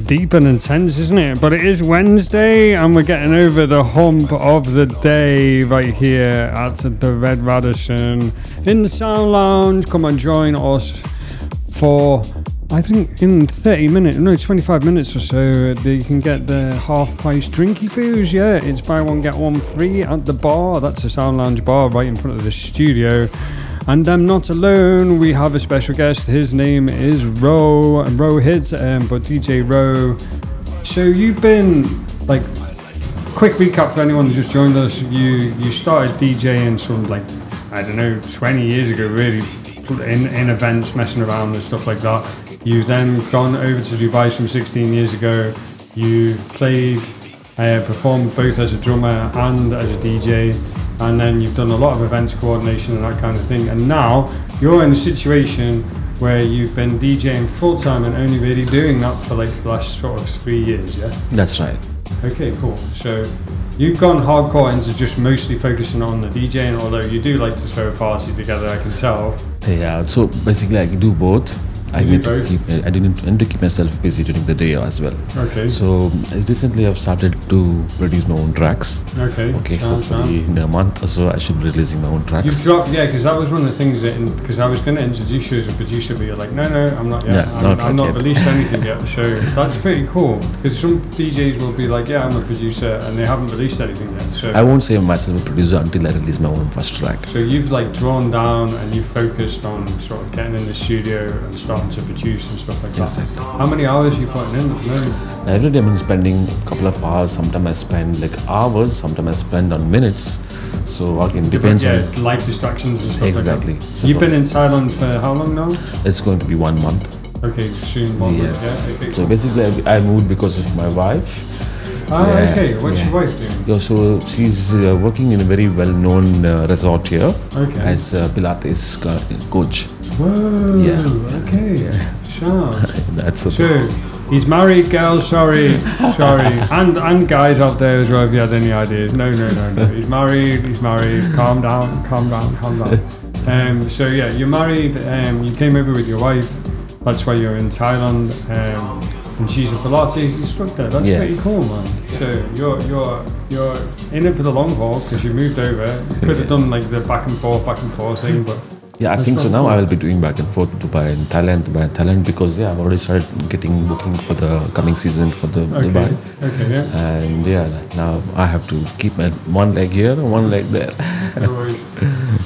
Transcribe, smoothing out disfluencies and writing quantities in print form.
deep and intense, isn't it? But it is Wednesday and we're getting over the hump of the day right here at the Red Radisson in the Sound Lounge. Come and join us for, I think in 25 minutes or so, you can get the half price drinky foos. Yeah, it's buy one get one free at the bar. That's the Sound Lounge bar right in front of the studio. And I'm not alone, we have a special guest. His name is Rohit, but DJ Ro. So you've been, like, quick recap for anyone who just joined us. You started DJing some, like, I don't know, 20 years ago really, in events, messing around and stuff like that. You've then gone over to Dubai some 16 years ago. You played, performed both as a drummer and as a DJ. And then you've done a lot of events coordination and that kind of thing. And now you're in a situation where you've been DJing full time and only really doing that for like the last sort of 3 years, yeah? That's right. Okay, cool. So you've gone hardcore into just mostly focusing on the DJing, although you do like to throw a party together, I can tell. Yeah, so basically I can do both. I need to keep myself busy during the day as well. Okay. So recently I've started to produce my own tracks. Okay. Hopefully in a month or so I should be releasing my own tracks. You've dropped, yeah, because that was one of the things that, because I was going to introduce you as a producer, but you're like, no, I'm not yet. Yeah, I'm not released anything yet. So that's pretty cool. Because some DJs will be like, yeah, I'm a producer, and they haven't released anything yet. So I won't say myself a producer until I release my own first track. So you've like drawn down and you've focused on sort of getting in the studio and starting to produce and stuff like that. Exactly. How many hours are you putting in at the moment? Every day I'm spending a couple of hours. Sometimes I spend like hours. Sometimes I spend on minutes. So again, depends on life distractions and stuff exactly. like that. You've been in Thailand for how long now? It's going to be 1 month. Okay, soon 1 month. Yes. Yeah. Okay. So basically, I moved because of my wife. Okay. What's your wife doing? Yeah, so she's working in a very well-known resort here as a Pilates coach. Whoa. Yeah. Okay. Yeah. Sure. That's so. He's married, girls. Sorry. And guys out there as well. If you had any ideas, no. He's married. Calm down. So yeah, you're married. You came over with your wife. That's why you're in Thailand. And she's a Pilates instructor. That's pretty cool, man. So you're in it for the long haul because you moved over. You could have done like the back and forth thing, but yeah, I think so. Now I will be doing back and forth to Dubai and Thailand because I've already started getting booking for the coming season for the Dubai. Okay, yeah. And now I have to keep my one leg here and one leg there. No worries.